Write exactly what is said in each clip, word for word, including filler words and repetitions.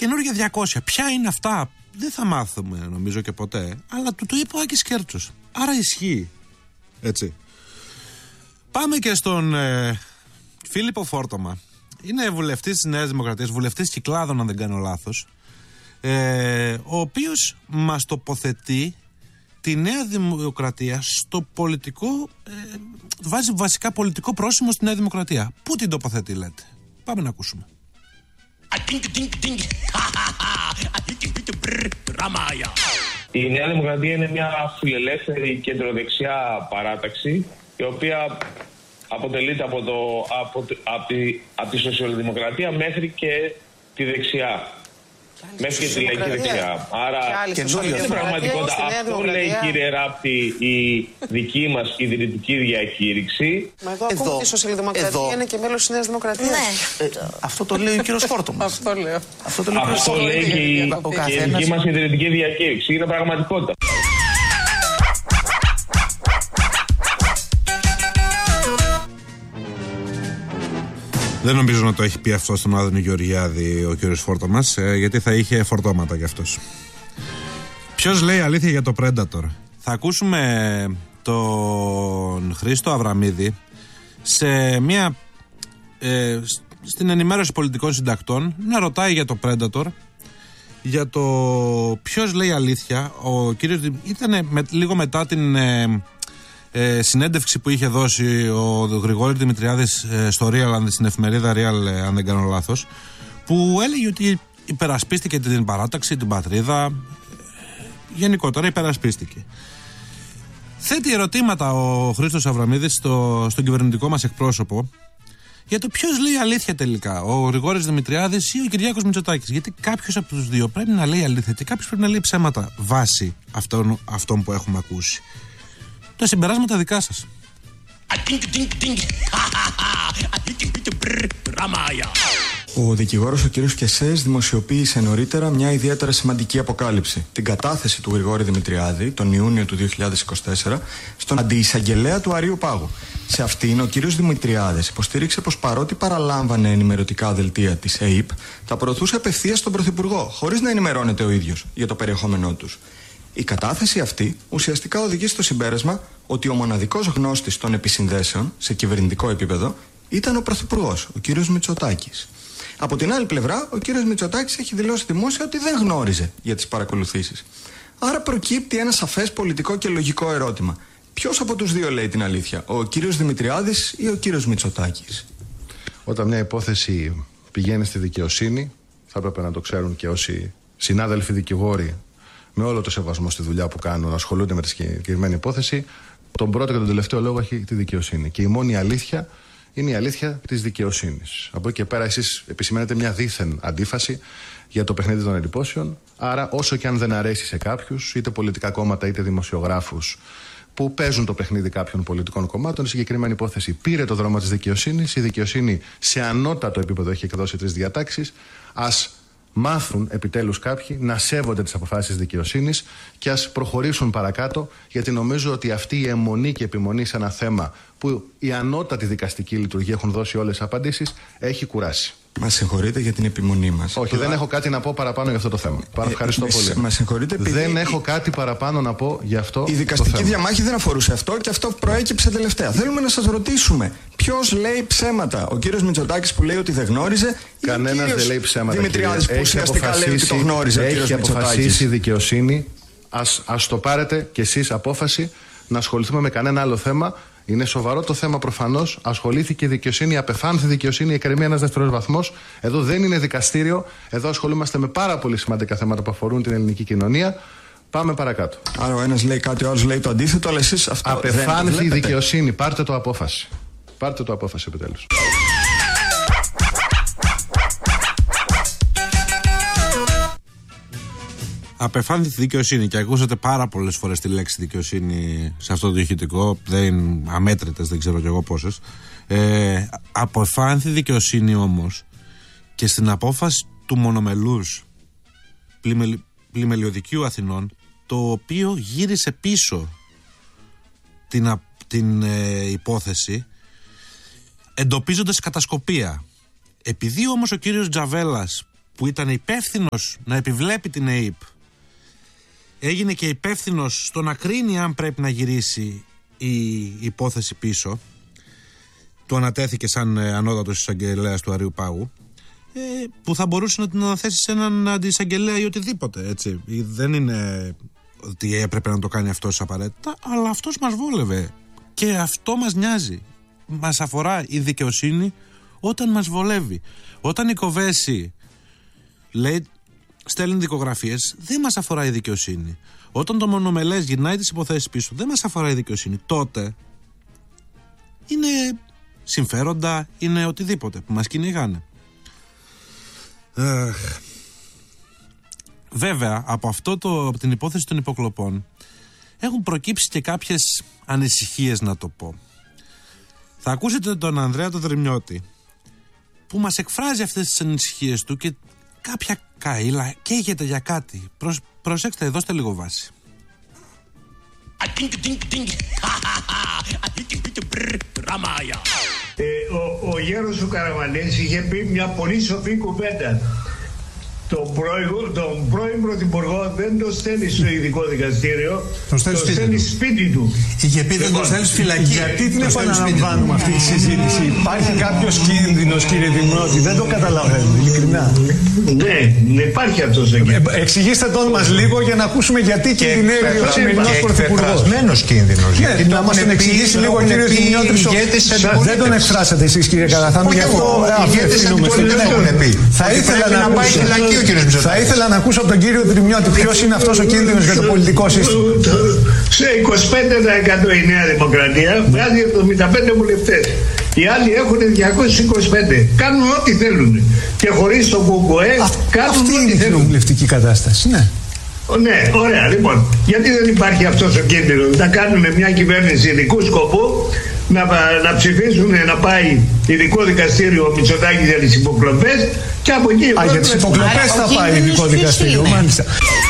καινούργια διακόσια. Ποια είναι αυτά, δεν θα μάθουμε νομίζω και ποτέ. Αλλά του το είπε ο Άκης Κέρτσος. Άρα ισχύει. Έτσι. Πάμε και στον ε, Φίλιππο Φόρτωμα. Είναι βουλευτής της Νέας Δημοκρατίας, βουλευτής Κυκλάδων, αν δεν κάνω λάθος. Ε, ο οποίος μας τοποθετεί τη Νέα Δημοκρατία στο πολιτικό, ε, βάζει βασικά πολιτικό πρόσημο στη Νέα Δημοκρατία. Πού την τοποθετεί, λέτε? Πάμε να ακούσουμε. Η Νέα Δημοκρατία είναι μια φιλελεύθερη κεντροδεξιά παράταξη, η οποία αποτελείται από, το, από, από, τη, από τη σοσιαλδημοκρατία μέχρι και τη δεξιά. Μέχρι και τη λαϊκή δεξιά. Άρα είναι πραγματικότητα. Αυτό λέει, κύριε Ράπτη, η δική μας ιδρυτική διακήρυξη. Μα εδώ ακούμε ότι η σοσιαλδημοκρατία εδώ είναι και μέλος της Νέας Δημοκρατίας. Ναι. Ε, αυτό το λέει ο κύριος Φόρτωμας. Αυτό λέω. Αυτό, το λέει, αυτό λέει και η, και η δική μας ιδρυτική διακήρυξη. Είναι πραγματικότητα. Δεν νομίζω να το έχει πει αυτό στον Άδωνη Γεωργιάδη ο κύριος Φόρτωμας, ε, γιατί θα είχε φορτώματα κι αυτός. Ποιος λέει αλήθεια για το Predator? Θα ακούσουμε τον Χρήστο Αβραμίδη σε μια, ε, στην ενημέρωση πολιτικών συντακτών να ρωτάει για το Predator, για το ποιος λέει αλήθεια. Ο κύριος ήταν με, λίγο μετά την ε, ε, συνέντευξη που είχε δώσει ο Γρηγόρης Δημητριάδης ε, στο Real, στην εφημερίδα Real, ε, αν δεν κάνω λάθος, που έλεγε ότι υπερασπίστηκε την παράταξη, την πατρίδα, ε, γενικότερα υπερασπίστηκε. Θέτει ερωτήματα ο Χρήστος Αβραμίδης στο, στον κυβερνητικό μας εκπρόσωπο για το ποιος λέει αλήθεια τελικά, ο Γρηγόρης Δημητριάδης ή ο Κυριάκος Μητσοτάκης. Γιατί κάποιος από τους δύο πρέπει να λέει αλήθεια και κάποιος πρέπει να λέει ψέματα βάσει αυτών, αυτών που έχουμε ακούσει. Τα συμπεράσματα δικά σας. Ο δικηγόρος ο κ. Κεσές δημοσιοποίησε νωρίτερα μια ιδιαίτερα σημαντική αποκάλυψη. Την κατάθεση του Γρηγόρη Δημητριάδη τον Ιούνιο του δύο χιλιάδες είκοσι τέσσερα στον αντιεισαγγελέα του Αρείου Πάγου. Σε αυτήν ο κ. Δημητριάδης υποστήριξε πως παρότι παραλάμβανε ενημερωτικά δελτία της ΕΥΠ, τα προωθούσε απευθείας στον Πρωθυπουργό, χωρίς να ενημερώνεται ο ίδιος για το περιεχόμενό τους. Η κατάθεση αυτή ουσιαστικά οδηγεί στο συμπέρασμα ότι ο μοναδικός γνώστης των επισυνδέσεων σε κυβερνητικό επίπεδο ήταν ο Πρωθυπουργός, ο κ. Μητσοτάκης. Από την άλλη πλευρά, ο κ. Μητσοτάκης έχει δηλώσει δημόσια ότι δεν γνώριζε για τις παρακολουθήσεις. Άρα προκύπτει ένα σαφές πολιτικό και λογικό ερώτημα. Ποιος από τους δύο λέει την αλήθεια, ο κ. Δημητριάδης ή ο κ. Μητσοτάκης? Όταν μια υπόθεση πηγαίνει στη δικαιοσύνη, θα έπρεπε να το ξέρουν και όσοι συνάδελφοι δικηγόροι, με όλο το σεβασμό στη δουλειά που κάνουν, ασχολούνται με τη συγκεκριμένη υπόθεση, τον πρώτο και τον τελευταίο λόγο έχει τη δικαιοσύνη. Και η μόνη αλήθεια είναι η αλήθεια της δικαιοσύνης. Από εκεί και πέρα, εσείς επισημαίνετε μια δίθεν αντίφαση για το παιχνίδι των εντυπώσεων. Άρα, όσο και αν δεν αρέσει σε κάποιους, είτε πολιτικά κόμματα είτε δημοσιογράφους, που παίζουν το παιχνίδι κάποιων πολιτικών κομμάτων, η συγκεκριμένη υπόθεση πήρε το δρόμο της δικαιοσύνης. Η δικαιοσύνη σε ανώτατο επίπεδο έχει εκδώσει τρεις διατάξεις. Ας μάθουν επιτέλους κάποιοι να σέβονται τις αποφάσεις της δικαιοσύνης και ας προχωρήσουν παρακάτω, γιατί νομίζω ότι αυτή η αιμονή και επιμονή σε ένα θέμα που οι ανώτατοι δικαστικοί λειτουργοί έχουν δώσει όλες τις απαντήσεις έχει κουράσει. Μας συγχωρείτε για την επιμονή μας. Όχι, δεν έχω κάτι να πω παραπάνω για αυτό το θέμα. Πάρα ε, ευχαριστώ ε, πολύ. Μας συγχωρείτε επειδή... Δεν έχω κάτι παραπάνω να πω για αυτό. Η δικαστική διαμάχη δεν αφορούσε αυτό και αυτό προέκυψε τελευταία. Θέλουμε να σας ρωτήσουμε, ποιος λέει ψέματα, ο κύριος Μητσοτάκης που λέει ότι δεν γνώριζε? Κανένας δεν λέει ψέματα. Δημητριάδης που ουσιαστικά λέει ότι το γνώριζε. Έχει αποφασίσει η δικαιοσύνη. Ας, ας το πάρετε κι εσείς απόφαση να ασχοληθούμε με κανένα άλλο θέμα. Είναι σοβαρό το θέμα προφανώς. Ασχολήθηκε η δικαιοσύνη, απεφάνθη η δικαιοσύνη, εκκρεμεί ένας δεύτερος βαθμός. Εδώ δεν είναι δικαστήριο. Εδώ ασχολούμαστε με πάρα πολύ σημαντικά θέματα που αφορούν την ελληνική κοινωνία. Πάμε παρακάτω. Άρα ο ένας λέει κάτι, ο άλλος λέει το αντίθετο, αλλά εσείς αυτό απεφάνθη η δικαιοσύνη. Πάρτε το απόφαση. Πάρτε το απόφαση επιτέλους. Απεφάνθη δικαιοσύνη, και ακούσατε πάρα πολλές φορές τη λέξη δικαιοσύνη σε αυτό το ηχητικό, δεν αμέτρητες, δεν ξέρω κι εγώ πόσες. Ε, απεφάνθη δικαιοσύνη όμως και στην απόφαση του μονομελούς πλημελ, πλημελιωδικίου Αθηνών, το οποίο γύρισε πίσω την, την ε, υπόθεση εντοπίζοντας κατασκοπία. Επειδή όμως ο κύριος Τζαβέλας που ήταν υπεύθυνος να επιβλέπει την ΕΥΠ, έγινε και υπεύθυνος στο να κρίνει αν πρέπει να γυρίσει η υπόθεση πίσω, του ανατέθηκε σαν ανώτατος εισαγγελέας του Αριού Πάγου, ε, που θα μπορούσε να την αναθέσει σε έναν αντιεισαγγελέα ή οτιδήποτε, έτσι. Δεν είναι ότι έπρεπε να το κάνει αυτός απαραίτητα, αλλά αυτός μας βόλευε και αυτό μας νοιάζει. Μας αφορά η δικαιοσύνη όταν μας βολεύει. Όταν η Κοβέση λέει, στέλνει δικογραφίες, δεν μας αφορά η δικαιοσύνη. Όταν το Μονομελές γυρνάει τις υποθέσεις πίσω, δεν μας αφορά η δικαιοσύνη. Τότε είναι συμφέροντα, είναι οτιδήποτε που μας κυνηγάνε. Ε, βέβαια, από αυτό το, από την υπόθεση των υποκλοπών έχουν προκύψει και κάποιες ανησυχίες, να το πω. Θα ακούσετε τον Ανδρέα τον Δρυμιώτη, που μας εκφράζει αυτές τις ανησυχίες του και κάποια καήλα καίγεται για κάτι. Προσ, προσέξτε, δώστε λίγο βάση. Ε, ο, ο γέρος ο Καραμανής είχε πει μια πολύ σοφή κουβέντα. Τον πρώην, τον πρώην πρωθυπουργό δεν το στέλνει στο ειδικό δικαστήριο, το στέλνει σπίτι, σπίτι, σπίτι του. Είχε πει δεν το στέλνει φυλακή. Γιατί την επαναλαμβάνουμε αυτή τη συζήτηση? Υπάρχει κάποιος κίνδυνος, κύριε Δημνώτη? Δεν το καταλαβαίνω, ειλικρινά. Ναι, υπάρχει αυτός ο κίνδυνος. Ε, εξηγήστε τον μας λίγο για να ακούσουμε γιατί κινδυνεύει ο σημερινός πρωθυπουργός. Εκπεφρασμένος κίνδυνος. Ναι, να μας τον εξηγήσει λίγο ο κύριος Δημνώτης. Δεν τον εκφράσατε εσείς, κύριε Καραθάνου, γι' αυτό αφήνουμε. Θα ήθελα να ακούσω. Θα ήθελα να ακούσω από τον κύριο Δρυμιώτη ποιος είναι αυτός ο κίνδυνος για το πολιτικό σύστημα. Σε είκοσι πέντε τοις εκατό η Νέα Δημοκρατία βγάζει εβδομήντα πέντε βουλευτές. Οι άλλοι έχουν διακόσιους είκοσι πέντε. Κάνουν ό,τι θέλουν. Και χωρίς το ΚΚΕ κάνουν αυτή ό,τι είναι θέλουν. η βουλευτική κατάσταση, ναι. Ναι, ωραία, λοιπόν. Γιατί δεν υπάρχει αυτός ο κίνδυνος? Να κάνουν μια κυβέρνηση ειδικού σκοπού, να, να ψηφίσουν να πάει ειδικό δικαστήριο ο Μητσοτάκης για τις υποκλοπές και από εκεί... Α, για τις υποκλοπές θα πάει ειδικό δικαστήριο, μάλιστα.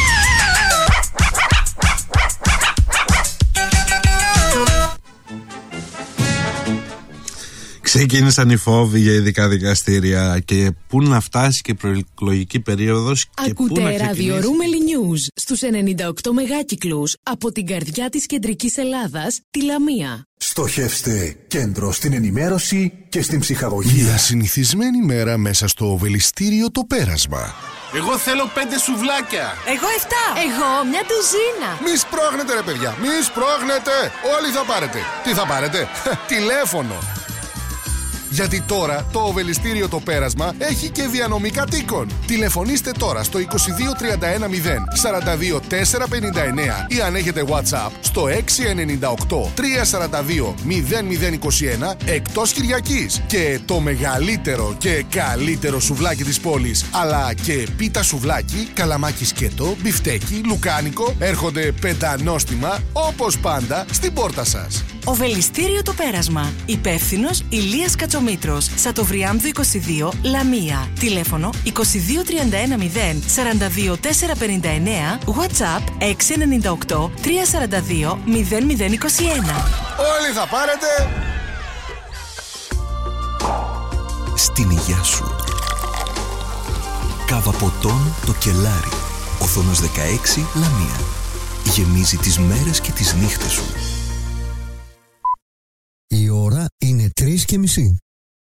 Ξεκίνησαν οι φόβοι για ειδικά δικαστήρια και πού να φτάσει και προεκλογική περίοδος. Ακούτε ραδιορούμελη News στους ενενήντα οκτώ μεγάκυκλους από την καρδιά της κεντρικής Ελλάδας, τη Λαμία. Στοχεύστε κέντρο στην ενημέρωση και στην ψυχαγωγία. Μια συνηθισμένη μέρα μέσα στο Βελιστήριο το Πέρασμα. Εγώ θέλω πέντε σουβλάκια. Εγώ εφτά. Εγώ μια ντουζίνα. Μη σπρώχνετε ρε παιδιά, μη σπρώχνετε. Όλοι θα πάρετε. Τι θα πάρετε? Τηλέφωνο. Γιατί τώρα το Οβελιστήριο το Πέρασμα έχει και διανομή κατοίκων. Τηλεφωνήστε τώρα στο είκοσι δύο τριάντα ένα μηδέν σαράντα δύο τετρακόσια πενήντα εννέα ή αν έχετε WhatsApp στο έξι εννιά οκτώ τρία σαράντα δύο μηδέν μηδέν είκοσι ένα εκτός Κυριακής. Και το μεγαλύτερο και καλύτερο σουβλάκι της πόλης, αλλά και πίτα σουβλάκι, καλαμάκι σκέτο, μπιφτέκι, λουκάνικο έρχονται πεντανόστιμα όπως πάντα στην πόρτα σας. Οβελιστήριο το Πέρασμα. Υπεύθυνος Ηλίας Κατσομήτρος. Σατοβριάμδου είκοσι δύο, Λαμία. Τηλέφωνο είκοσι δύο τριάντα ένα μηδέν σαράντα δύο τετρακόσια πενήντα εννέα. WhatsApp έξι εννιά οκτώ τρία σαράντα δύο μηδέν μηδέν είκοσι ένα. Όλοι θα πάρετε. Στην υγειά σου. Κάβα ποτών το Κελάρι. Οθόνος δεκαέξι, Λαμία. Γεμίζει τις μέρες και τις νύχτες σου. Η ώρα είναι τρεις και μισή.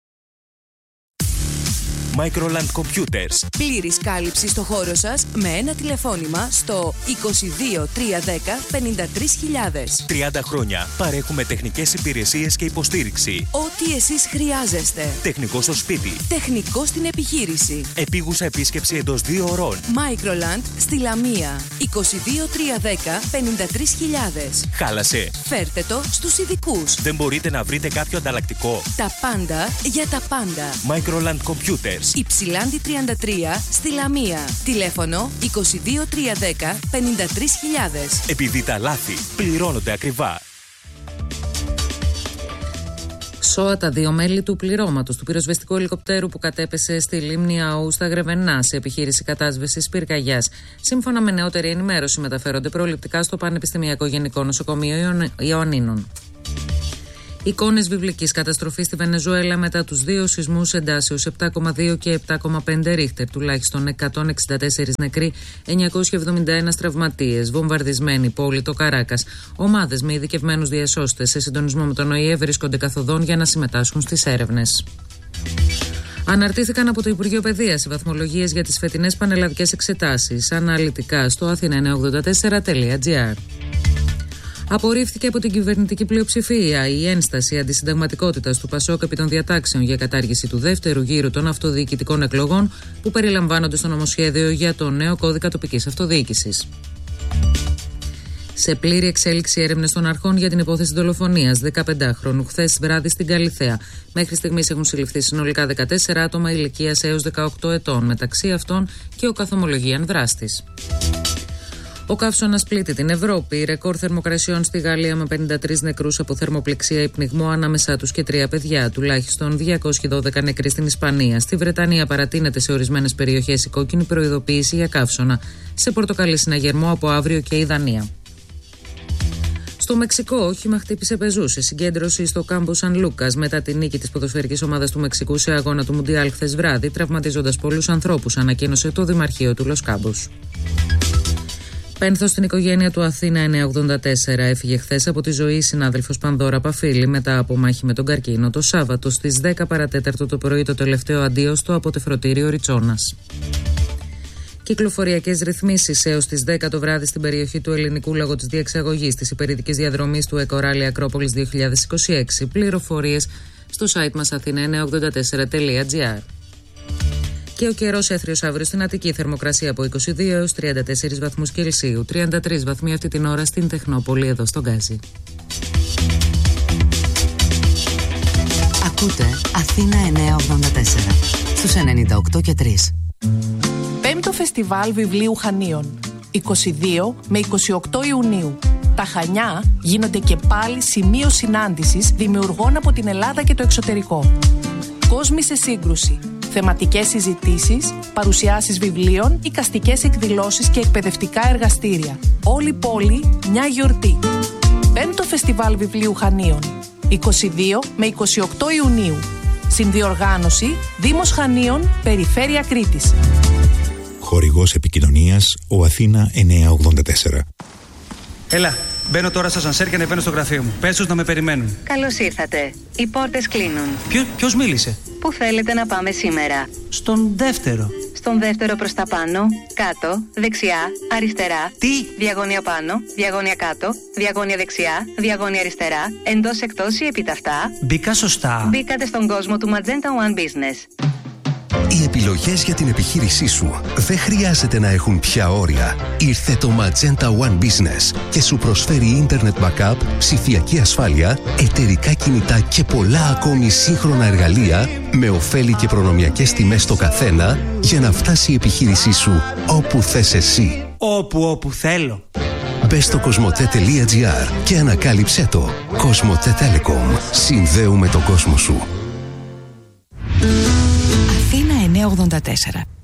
Microland Computers. Πλήρης κάλυψη στο χώρο σας με ένα τηλεφώνημα στο είκοσι δύο τρία δέκα πενήντα τρεις χιλιάδες. τριάντα χρόνια παρέχουμε τεχνικές υπηρεσίες και υποστήριξη. Ό,τι εσείς χρειάζεστε. Τεχνικό στο σπίτι. Τεχνικό στην επιχείρηση. Επίγουσα επίσκεψη εντός δύο ωρών. Microland στη Λαμία. είκοσι δύο τρία δέκα πενήντα τρεις χιλιάδες. Χάλασε. Φέρτε το στους ειδικούς. Δεν μπορείτε να βρείτε κάποιο ανταλλακτικό? Τα πάντα για τα πάντα. Microland Computers. Υψηλάντη τριάντα τρία στη Λαμία. Τηλέφωνο είκοσι δύο τρία δέκα πενήντα τρεις χιλιάδες. Επειδή τα λάθη πληρώνονται ακριβά. Σώα τα δύο μέλη του πληρώματος του πυροσβεστικού ελικοπτέρου που κατέπεσε στη λίμνη Αού στα Γρεβενά σε επιχείρηση κατάσβεσης πυρκαγιάς. Σύμφωνα με νεότερη ενημέρωση, μεταφέρονται προληπτικά στο Πανεπιστημιακό Γενικό Νοσοκομείο Ιωαννίνων. Εικόνες βιβλικής καταστροφής στη Βενεζουέλα μετά τους δύο σεισμούς εντάσεως επτά κόμμα δύο και επτά κόμμα πέντε ρίχτερ, τουλάχιστον εκατόν εξήντα τέσσερις νεκροί, εννιακόσιοι εβδομήντα ένα τραυματίες, βομβαρδισμένη πόλη το Καράκας. Ομάδες με ειδικευμένους διασώστες σε συντονισμό με τον Ο Η Ε βρίσκονται καθοδόν για να συμμετάσχουν στις έρευνες. Αναρτήθηκαν από το Υπουργείο Παιδείας οι βαθμολογίες για τις φετινές πανελλαδικές εξετάσεις αναλυτικά στο αθήνα εννιακόσια ογδόντα τέσσερα τελεία τζι άρ. Απορρίφθηκε από την κυβερνητική πλειοψηφία η ένσταση αντισυνταγματικότητας του ΠΑΣΟΚ επί των διατάξεων για κατάργηση του δεύτερου γύρου των αυτοδιοικητικών εκλογών που περιλαμβάνονται στο νομοσχέδιο για το νέο κώδικα τοπικής αυτοδιοίκησης. Σε πλήρη εξέλιξη έρευνες των αρχών για την υπόθεση δολοφονίας δεκαπεντάχρονου χθες βράδυ στην Καλιθέα. Μέχρι στιγμής έχουν συλληφθεί συνολικά δεκατέσσερα άτομα ηλικίας έως δεκαοκτώ ετών, μεταξύ αυτών και ο καθομολογίαν δράστης. Ο καύσωνας πλήττει την Ευρώπη. Ρεκόρ θερμοκρασιών στη Γαλλία με πενήντα τρεις νεκρούς από θερμοπληξία ή πνιγμό, ανάμεσά τους και τρία παιδιά. Τουλάχιστον διακόσιοι δώδεκα νεκροί στην Ισπανία. Στη Βρετανία παρατείνεται σε ορισμένες περιοχές η κόκκινη προειδοποίηση για καύσωνα. Σε πορτοκαλί συναγερμό από αύριο και η Δανία. Στο Μεξικό, όχημα χτύπησε πεζού σε συγκέντρωση στο κάμπο Σαν Λούκας μετά τη νίκη της ποδοσφαιρικής ομάδας του Μεξικού σε αγώνα του Μουντιάλ χθες βράδυ, τραυματίζοντας πολλούς ανθρώπους, ανακοίνωσε το Δημαρχείο του Λος Κάμπος. Πένθος στην οικογένεια του Αθήνα εννιακόσια ογδόντα τέσσερα. Έφυγε χθες από τη ζωή η συνάδελφος Πανδώρα Παφίλη μετά από μάχη με τον καρκίνο. Το Σάββατο στις δέκα παρατέταρτο το πρωί το τελευταίο αντίο στο αποτεφρωτήριο Ριτσόνας. Κυκλοφοριακές ρυθμίσεις έως τις δέκα το βράδυ στην περιοχή του Ελληνικού λόγω της διεξαγωγής της υπερηδικής διαδρομής του Εκοράλι Ακρόπολης δύο χιλιάδες είκοσι έξι. Πληροφορίες στο site μας αθήνα εννιακόσια ογδόντα τέσσερα τελεία τζι άρ. Και ο καιρός έθριος αύριο στην Αττική, θερμοκρασία από είκοσι δύο έως τριάντα τέσσερις βαθμούς Κελσίου, τριάντα τρεις βαθμοί αυτή την ώρα στην Τεχνόπολη εδώ στο Γκάζι. Ακούτε Αθήνα εννιακόσια ογδόντα τέσσερα στους ενενήντα οκτώ και τρία. Πέμπτο Φεστιβάλ Βιβλίου Χανίων, είκοσι δύο με είκοσι οκτώ Ιουνίου. Τα Χανιά γίνονται και πάλι σημείο συνάντησης δημιουργών από την Ελλάδα και το εξωτερικό. Κόσμοι σε σύγκρουση, θεματικές συζητήσεις, παρουσιάσεις βιβλίων, εικαστικές εκδηλώσεις και εκπαιδευτικά εργαστήρια. Όλη πόλη, μια γιορτή. Πέμπτο Φεστιβάλ Βιβλίου Χανίων, είκοσι δύο με είκοσι οκτώ Ιουνίου. Συνδιοργάνωση Δήμος Χανίων, Περιφέρεια Κρήτης. Χορηγός επικοινωνίας ο Αθήνα εννιακόσια ογδόντα τέσσερα. Έλα, μπαίνω τώρα στο ασανσέρ και ανεβαίνω στο γραφείο μου. Πες τους να με περιμένουν. Καλώς ήρθατε. Οι πόρτες κλείνουν. Ποιο, ποιος μίλησε? Πού θέλετε να πάμε σήμερα? Στον δεύτερο. Στον δεύτερο προς τα πάνω, κάτω, δεξιά, αριστερά. Τι? Διαγώνια πάνω, διαγώνια κάτω, διαγώνια δεξιά, διαγώνια αριστερά, εντός εκτός ή επιταυτά. Μπήκα σωστά. Μπήκατε στον κόσμο του Magenta One Business. Οι επιλογές για την επιχείρησή σου δεν χρειάζεται να έχουν πια όρια. Ήρθε το Magenta One Business και σου προσφέρει Internet Backup, ψηφιακή ασφάλεια, εταιρικά κινητά και πολλά ακόμη σύγχρονα εργαλεία με ωφέλη και προνομιακές τιμές στο καθένα για να φτάσει η επιχείρησή σου όπου θες εσύ. Όπου όπου θέλω. Μπες στο κοσμοτέ τελεία τζι άρ και ανακάλυψέ το. Κοσμοτέ Telecom. Συνδέουμε τον κόσμο σου. Αθήνα εννιακόσια ογδόντα τέσσερα.